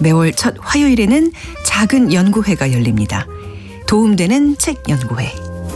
매월 첫 화요일에는 작은 연구회가 열립니다. 도움되는 책 연구회.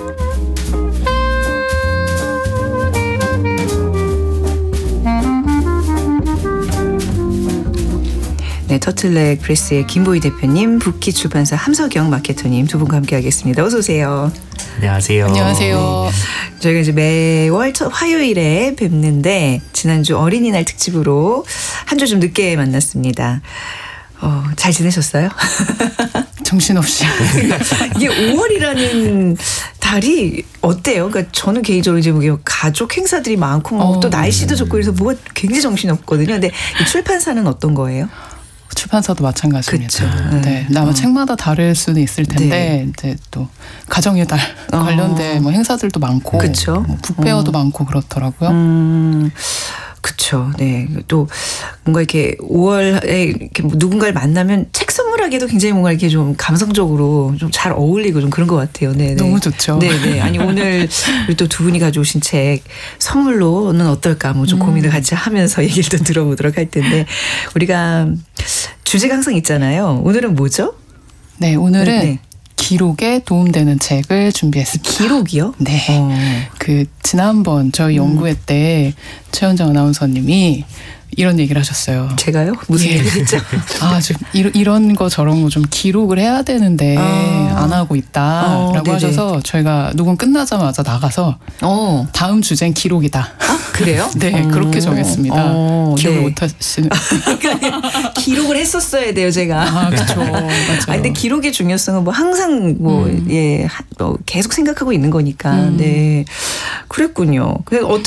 네, 터틀넥 프레스의 김보희 대표님, 북키 출판사 함석영 마케터님 두 분과 함께하겠습니다. 어서 오세요. 안녕하세요. 안녕하세요. 네. 저희가 이제 매월 첫 화요일에 뵙는데 지난주 어린이날 특집으로 한 주 좀 늦게 만났습니다. 잘 지내셨어요? 정신없이. 이게 5월이라는 달이 어때요? 그러니까 저는 개인적으로 이제 뭐 가족 행사들이 많고 또 날씨도 좋고 그래서 뭐가 굉장히 정신없거든요. 근데 이 출판사는 어떤 거예요? 출판사도 마찬가지입니다. 그쵸. 네, 아마 책마다 다를 수는 있을 텐데 이제 또 가정의 달 관련된 뭐 행사들도 많고, 그쵸. 뭐 북페어도 많고 그렇더라고요. 그렇죠. 네. 또 뭔가 이렇게 5월에 이렇게 누군가를 만나면 책 선물하기도 굉장히 뭔가 이렇게 좀 감성적으로 좀 잘 어울리고 좀 그런 것 같아요. 네. 너무 좋죠. 네. 아니 오늘 우리 또 두 분이 가져오신 책 선물로는 어떨까 뭐 좀 고민을 같이 하면서 얘기를 또 들어보도록 할 텐데 우리가 주제가 항상 있잖아요. 오늘은 뭐죠? 네, 오늘은 네. 기록에 도움되는 책을 준비했습니다. 기록이요? 네. 그 지난번 저희 연구회 때 최현정 아나운서님이 이런 얘기를 하셨어요. 제가요? 무슨 얘기겠죠? 좀 이런 거 저런 거 좀 기록을 해야 되는데 안 하고 있다라고 네네. 하셔서 저희가 녹음 끝나자마자 나가서 다음 주제는 기록이다. 그래요? 네, 그렇게 정했습니다. 기억을 네. 못 하시는. 기록을 했었어야 돼요, 제가. 그렇죠. 맞아요. 근데 기록의 중요성은 뭐 항상 계속 생각하고 있는 거니까. 네. 그랬군요.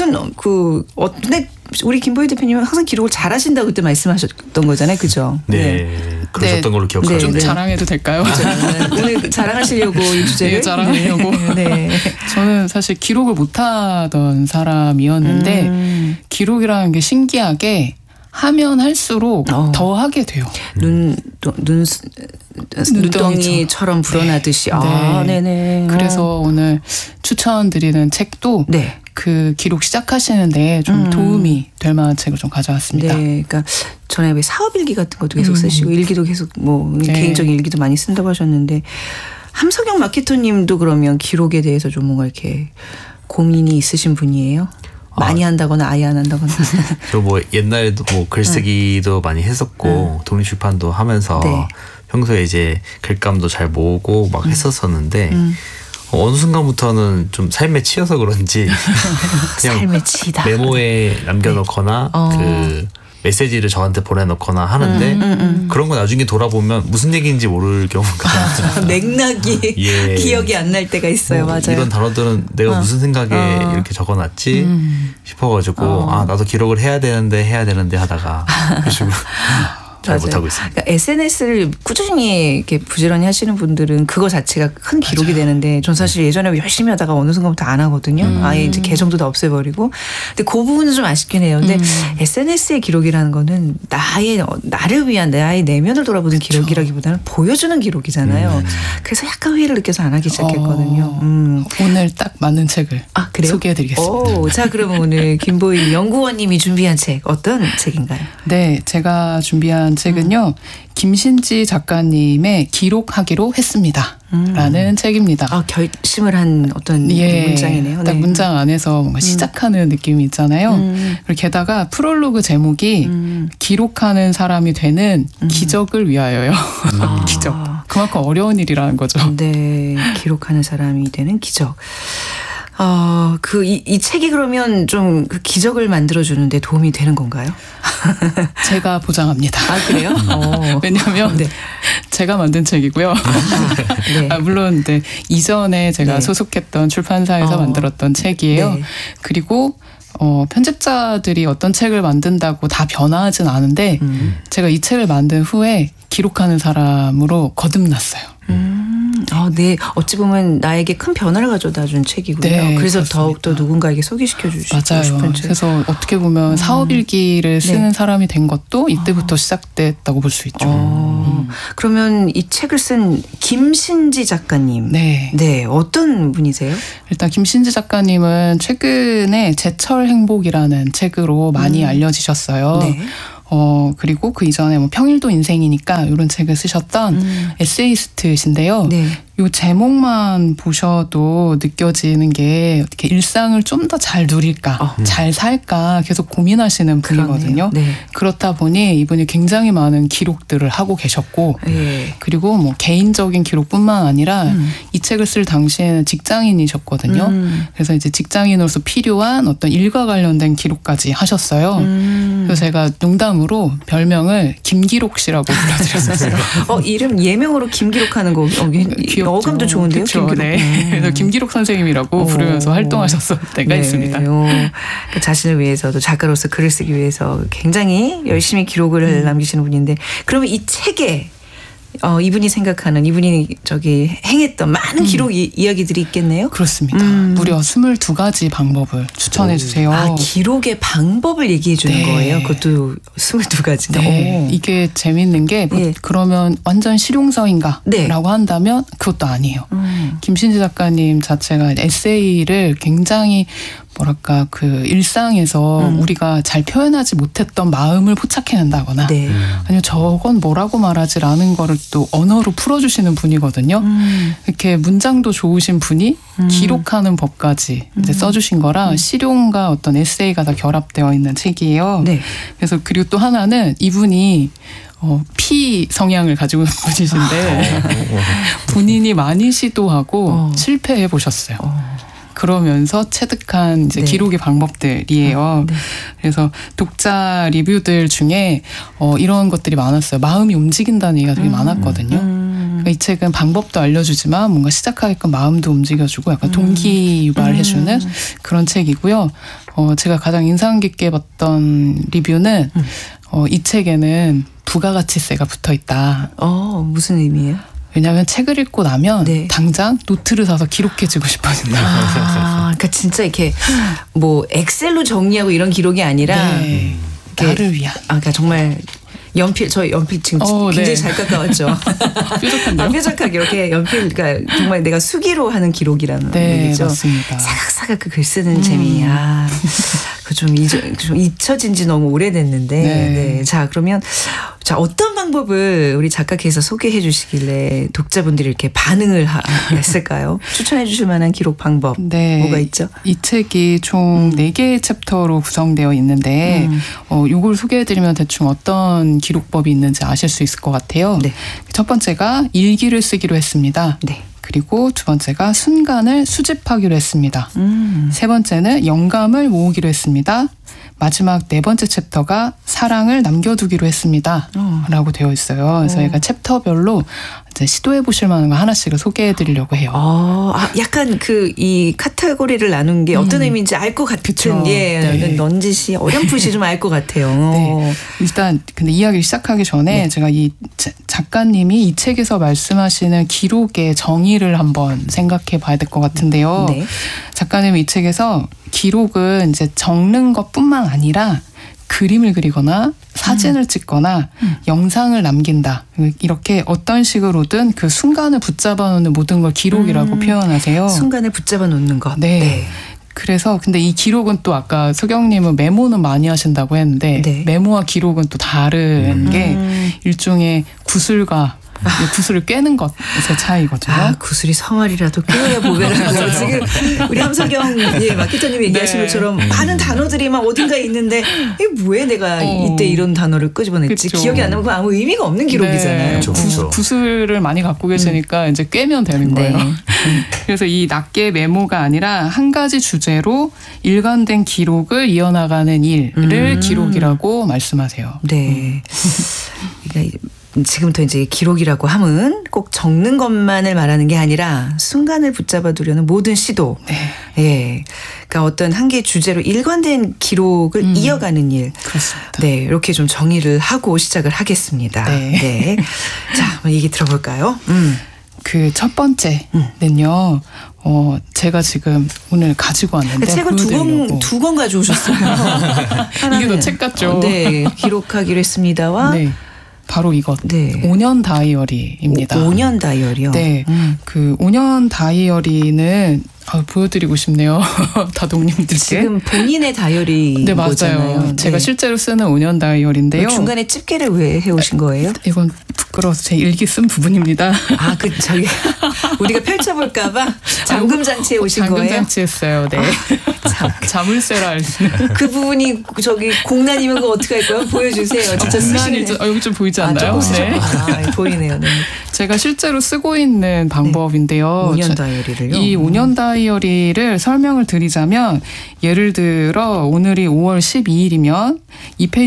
근데 우리 김보희 대표님은 항상 기록을 잘 하신다고 그때 말씀하셨던 거잖아요. 그죠? 네. 그러셨던 걸로 기억하죠. 좀 자랑해도 될까요? 오늘 자랑하시려고 이 주제를. 네, 자랑하려고. 네. 저는 사실 기록을 못하던 사람이었는데 기록이라는 게 신기하게 하면 할수록 더 하게 돼요. 눈덩이처럼 불어나듯이. 네네. 그래서 오늘 추천드리는 책도 네. 그 기록 시작하시는데 좀 도움이 될 만한 책을 좀 가져왔습니다. 네, 그러니까 전에 왜 사업일기 같은 것도 계속 쓰시고 일기도 계속 개인적인 일기도 많이 쓴다고 하셨는데 함석영 마케터님도 그러면 기록에 대해서 좀 뭔가 이렇게 고민이 있으신 분이에요? 많이 한다거나 아예 안 한다거나. 저 뭐 옛날에도 뭐 글쓰기도 많이 했었고 독립출판도 하면서 평소에 이제 글감도 잘 모으고 막 했었었는데 어느 순간부터는 좀 삶에 치여서 그런지 그냥 삶에 치다. 메모에 남겨놓거나 그 메시지를 저한테 보내놓거나 하는데 그런 거 나중에 돌아보면 무슨 얘기인지 모를 경우가 맥락이 기억이 안 날 때가 있어요. 맞아요. 이런 단어들은 내가 무슨 생각에 이렇게 적어놨지 싶어가지고 나도 기록을 해야 되는데 하다가 잘 못하고 있습니다. 그러니까 SNS를 꾸준히 이렇게 부지런히 하시는 분들은 그거 자체가 큰 기록이 되는데 전 사실 예전에 열심히 하다가 어느 순간부터 안 하거든요. 아예 이제 계정도 다 없애버리고. 근데 그 부분은 좀 아쉽긴 해요. 근데 SNS의 기록이라는 거는 나를 위한 나의 내면을 돌아보는 기록이라기보다는 보여주는 기록이잖아요. 그래서 약간 회의를 느껴서 안 하기 시작했거든요. 오늘 딱 맞는 책을 그래요? 소개해드리겠습니다. 자, 그럼 오늘 김보희 연구원님이 준비한 책 어떤 책인가요? 네, 제가 준비한 책은요. 김신지 작가님의 기록하기로 했습니다. 라는 책입니다. 결심을 한 어떤 문장이네요. 딱 문장 안에서 뭔가 시작하는 느낌이 있잖아요. 그리고 게다가 프롤로그 제목이 기록하는 사람이 되는 기적을 위하여요. 기적. 그만큼 어려운 일이라는 거죠. 네, 기록하는 사람이 되는 기적. 이 책이 그러면 좀 그 기적을 만들어주는데 도움이 되는 건가요? 제가 보장합니다. 그래요? 왜냐하면 제가 만든 책이고요. 물론 이전에 제가 소속했던 출판사에서 만들었던 책이에요. 그리고 편집자들이 어떤 책을 만든다고 다 변화하진 않은데 제가 이 책을 만든 후에 기록하는 사람으로 거듭났어요. 네. 어찌 보면 나에게 큰 변화를 가져다 준 책이군요. 네, 그래서 그렇습니다. 더욱더 누군가에게 소개시켜 주시고 싶은 책. 그래서 어떻게 보면 사업일기를 쓰는 사람이 된 것도 이때부터 시작됐다고 볼 수 있죠. 그러면 이 책을 쓴 김신지 작가님. 네, 어떤 분이세요? 일단 김신지 작가님은 최근에 제철 행복이라는 책으로 많이 알려지셨어요. 그리고 그 이전에 뭐 평일도 인생이니까 이런 책을 쓰셨던 에세이스트신데요. 네. 요 제목만 보셔도 느껴지는 게 어떻게 일상을 좀 더 잘 누릴까, 잘 살까 계속 고민하시는 분이거든요. 네. 그렇다 보니 이분이 굉장히 많은 기록들을 하고 계셨고, 네. 그리고 뭐 개인적인 기록뿐만 아니라 이 책을 쓸 당시에는 직장인이셨거든요. 그래서 이제 직장인으로서 필요한 어떤 일과 관련된 기록까지 하셨어요. 그래서 제가 농담으로 별명을 김기록 씨라고 불러드렸었어요. 이름 예명으로 김기록하는 거 귀엽죠. 어감도 좋은데요. 그쵸, 김기록. 네. 그래서 김기록 선생님이라고 부르면서 활동하셨을 때가 있습니다. 그 자신을 위해서도 작가로서 글을 쓰기 위해서 굉장히 열심히 기록을 남기시는 분인데, 그러면 이 책에 이분이 생각하는, 이분이 행했던 많은 기록 이야기들이 있겠네요. 그렇습니다. 무려 22가지 방법을 추천해 주세요. 기록의 방법을 얘기해 주는 네. 거예요. 그것도 22가지나. 네. 이게 재밌는 게 예. 그러면 완전 실용서인가? 네. 라고 한다면 그것도 아니에요. 김신지 작가님 자체가 에세이를 굉장히 뭐랄까 그 일상에서 우리가 잘 표현하지 못했던 마음을 포착해낸다거나 네. 아니면 저건 뭐라고 말하지라는 거를 또 언어로 풀어주시는 분이거든요. 이렇게 문장도 좋으신 분이 기록하는 법까지 이제 써주신 거라 실용과 어떤 에세이가 다 결합되어 있는 책이에요. 네. 그래서 그리고 또 하나는 이분이 피 성향을 가지고 있는 분이신데 본인이 많이 시도하고 실패해 보셨어요. 그러면서 체득한 이제 네. 기록의 방법들이에요. 네. 그래서 독자 리뷰들 중에 이런 것들이 많았어요. 마음이 움직인다는 얘기가 되게 많았거든요. 그러니까 이 책은 방법도 알려주지만 뭔가 시작하게끔 마음도 움직여주고 약간 동기 유발해주는 그런 책이고요. 제가 가장 인상 깊게 봤던 리뷰는 이 책에는 부가가치세가 붙어 있다. 무슨 의미예요? 왜냐하면 책을 읽고 나면 네. 당장 노트를 사서 기록해주고 싶어진다. 그러니까 진짜 이렇게 뭐 엑셀로 정리하고 이런 기록이 아니라 네. 나를 위한. 그러니까 정말 저 연필 지금 굉장히 네. 잘 깎아왔죠. 뾰족한데요? 뾰족하게 이렇게 연필, 그러니까 정말 내가 수기로 하는 기록이라는 네, 얘기죠. 맞습니다. 사각사각 그 글 쓰는 재미. 좀 잊혀진 지 너무 오래됐는데. 네. 네. 자, 그러면 어떤 방법을 우리 작가께서 소개해 주시길래 독자분들이 이렇게 반응을 했을까요? 추천해 주실 만한 기록 방법 네. 뭐가 있죠? 이 책이 총 4개의 챕터로 구성되어 있는데 요걸 소개해드리면 대충 어떤 기록법이 있는지 아실 수 있을 것 같아요. 네. 첫 번째가 일기를 쓰기로 했습니다. 네. 그리고 두 번째가 순간을 수집하기로 했습니다. 세 번째는 영감을 모으기로 했습니다. 마지막 4번째 챕터가 사랑을 남겨두기로 했습니다. 라고 되어 있어요. 그래서 저희가 챕터별로 이제 시도해 보실 만한 거 하나씩을 소개해 드리려고 해요. 약간 이 카테고리를 나눈 게 어떤 의미인지 알 것 같은, 그쵸. 네. 넌지시 어렴풋이 좀 알 것 같아요. 네. 일단 근데 이야기를 시작하기 전에 네. 제가 이 작가님이 이 책에서 말씀하시는 기록의 정의를 한번 생각해 봐야 될 것 같은데요. 네. 작가님이 이 책에서 기록은 이제 적는 것뿐만 아니라 그림을 그리거나 사진을 찍거나 영상을 남긴다. 이렇게 어떤 식으로든 그 순간을 붙잡아 놓는 모든 걸 기록이라고 표현하세요. 순간을 붙잡아 놓는 것. 네. 그래서 근데 이 기록은 또 아까 소경님은 메모는 많이 하신다고 했는데 네. 메모와 기록은 또 다른 게 일종의 구슬과 구슬을 꿰는 것의 차이거든요. 구슬이 성알이라도 꿰어야 보배라고. 지금 우리 함석영 마케터님이 얘기하신 것처럼 많은 단어들이 막 어딘가에 있는데 이게 왜 내가 이때 이런 단어를 끄집어냈지? 그쵸. 기억이 안 나면 아무 의미가 없는 기록이잖아요. 네. 그렇죠. 구슬을 많이 갖고 계시니까 이제 꿰면 되는 거예요. 네. 그래서 이 낱개의 메모가 아니라 한 가지 주제로 일관된 기록을 이어나가는 일을 기록이라고 말씀하세요. 네. 그러니까 지금부터 이제 기록이라고 함은 꼭 적는 것만을 말하는 게 아니라 순간을 붙잡아 두려는 모든 시도. 네. 예. 그러니까 어떤 한 개의 주제로 일관된 기록을 이어가는 일. 그렇습니다. 네. 이렇게 좀 정의를 하고 시작을 하겠습니다. 네. 네. 자, 한번 얘기 들어볼까요? 그 첫 번째는요. 제가 지금 오늘 가지고 왔는데 책을 두 권 가져오셨어요. 이게 더 책 같죠? 네. 기록하기로 했습니다와 네. 바로 이것. 네. 5년 다이어리입니다. 5년 다이어리요? 네. 그 5년 다이어리는 보여드리고 싶네요. 다독님들께. 지금 본인의 다이어리 네, 맞아요. 거잖아요. 제가 네. 실제로 쓰는 5년 다이어리인데요. 중간에 집게를 왜 해오신 거예요? 이건 부끄러워서 제 일기 쓴 부분입니다. 저기 우리가 펼쳐볼까봐 잠금 장치에 오신 잠금 거예요? 장치 했어요. 네. 자물쇠라 할 수. 그 부분이 저기 공란이면 그거 어떻게 할 거예요? 보여주세요. 진짜 쓰시는. 여기 좀 보이지 않나요? 조금 네. 보이네요. 네. 제가 실제로 쓰고 있는 방법인데요. 5년 다이어리를요? 이 5년 다이어리를 설명을 드리자면 예를 들어 오늘이 5월 12일이면 이 페이지